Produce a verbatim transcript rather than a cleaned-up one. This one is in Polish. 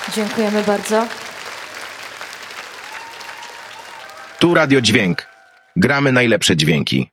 Dziękujemy bardzo. Tu Radio Dźwięk. Gramy najlepsze dźwięki.